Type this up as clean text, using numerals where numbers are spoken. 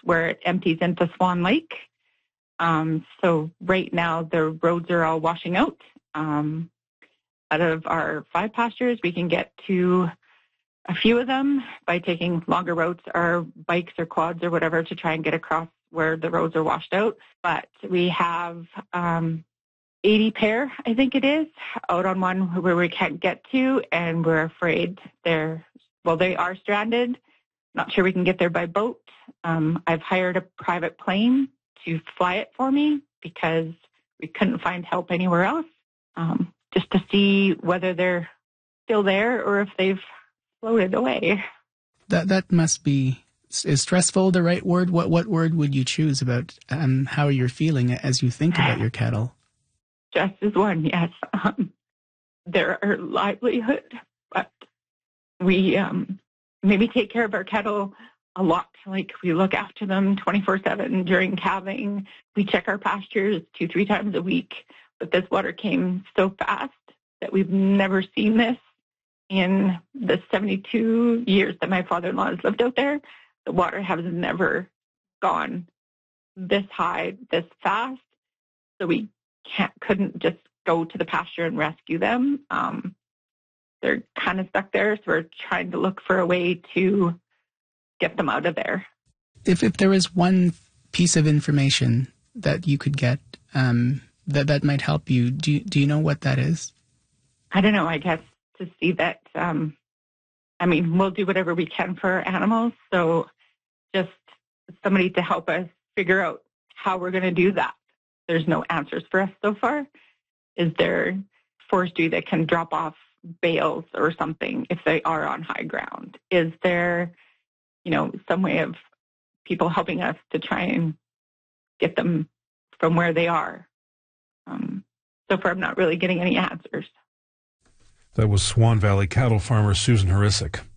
where it empties into Swan Lake. So right now the roads are all washing out. Out of our 5 pastures, we can get to a few of them by taking longer routes or bikes or quads or whatever to try and get across where the roads are washed out. But we have 80 pair, I think it is, out on one where we can't get to, and we're afraid they are stranded. Not sure we can get there by boat. I've hired a private plane to fly it for me because we couldn't find help anywhere else, just to see whether they're still there or if they've floated away. That must be, is stressful the right word? What word would you choose about how you're feeling as you think about your cattle? Stress is one, yes. They're our livelihood, but we maybe take care of our cattle a lot. Like, we look after them 24/7 during calving. We check our pastures 2-3 times a week. But this water came so fast that we've never seen this in the 72 years that my father-in-law has lived out there. The water has never gone this high, this fast. So we couldn't just go to the pasture and rescue them. They're kind of stuck there. So we're trying to look for a way to get them out of there. If there is one piece of information that you could get that might help you, do you know what that is? I don't know, I guess to see that, we'll do whatever we can for our animals. So just somebody to help us figure out how we're going to do that. There's no answers for us so far. Is there forestry that can drop off bales or something if they are on high ground? Is there, some way of people helping us to try and get them from where they are? So far, I'm not really getting any answers. That was Swan Valley cattle farmer Susan Harisick.